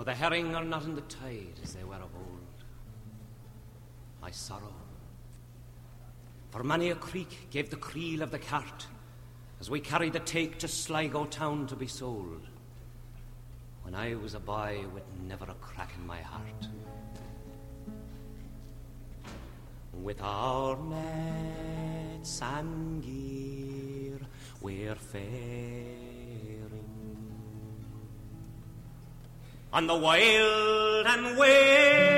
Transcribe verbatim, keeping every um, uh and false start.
the herring are not in the tide as they were of old. I sorrow, for many a creek gave the creel of the cart as we carried the take to Sligo town to be sold, when I was a boy with never a crack in my heart. With our nets and gear we're faring on the wild and waving